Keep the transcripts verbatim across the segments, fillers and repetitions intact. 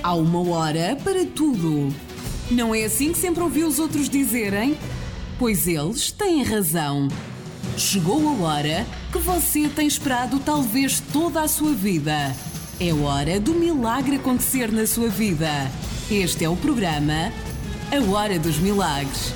Há uma hora para tudo. Não é assim que sempre ouvi os outros dizerem? Pois eles têm razão. Chegou a hora que você tem esperado talvez toda a sua vida. É hora do milagre acontecer na sua vida. Este é o programa A Hora dos Milagres.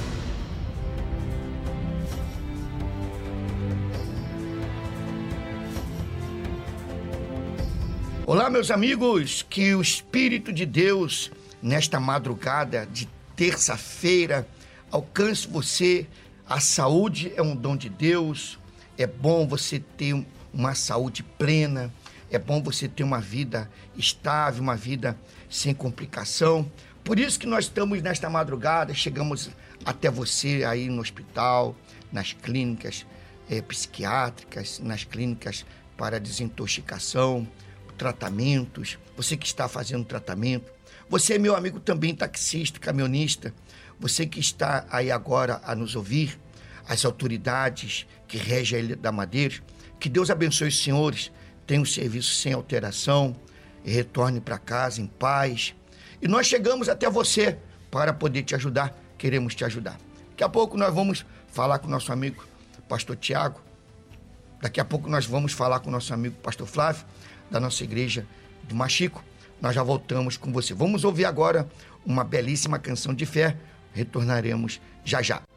Olá, meus amigos, que o Espírito de Deus, nesta madrugada de terça-feira, alcance você. A saúde é um dom de Deus, é bom você ter uma saúde plena, é bom você ter uma vida estável, uma vida sem complicação. Por isso que nós estamos nesta madrugada, chegamos até você aí no hospital, nas clínicas é, psiquiátricas, nas clínicas para desintoxicação, tratamentos, você que está fazendo tratamento, você, meu amigo, também taxista, caminhonista, você que está aí agora a nos ouvir, as autoridades que regem a Ilha da Madeira, que Deus abençoe os senhores, tenham um serviço sem alteração e retorne para casa em paz. E nós chegamos até você para poder te ajudar, queremos te ajudar. Daqui a pouco nós vamos falar com o nosso amigo pastor Tiago, daqui a pouco nós vamos falar com o nosso amigo pastor Flávio, da nossa igreja do Machico. Nós já voltamos com você. Vamos ouvir agora uma belíssima canção de fé. Retornaremos já já.